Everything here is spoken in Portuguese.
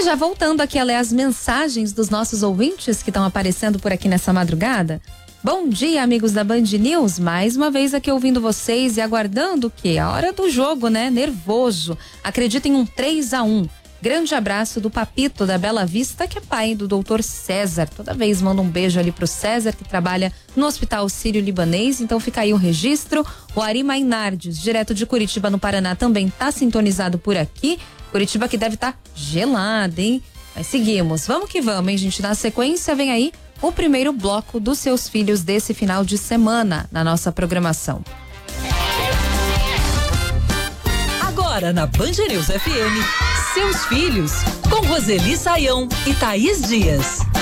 já voltando aqui a ler as mensagens dos nossos ouvintes que estão aparecendo por aqui nessa madrugada. Bom dia, amigos da Band News. Mais uma vez aqui ouvindo vocês e aguardando o quê? A hora do jogo, né? Nervoso. Acredito em um 3-1. Grande abraço do Papito da Bela Vista, que é pai do doutor César. Toda vez manda um beijo ali pro César, que trabalha no Hospital Sírio-Libanês. Então fica aí o registro. O Ari Mainardes, direto de Curitiba, no Paraná, também tá sintonizado por aqui. Curitiba que deve estar gelada, hein? Mas seguimos. Vamos que vamos, hein, gente? Na sequência vem aí o primeiro bloco dos seus filhos desse final de semana na nossa programação. Agora na Band News FM, seus filhos, com Roseli Saião e Thaís Dias.